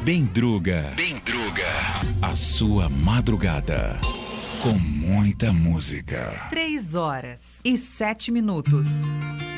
Bem-Druga. A sua madrugada. Com muita música. 3 horas e 7 minutos.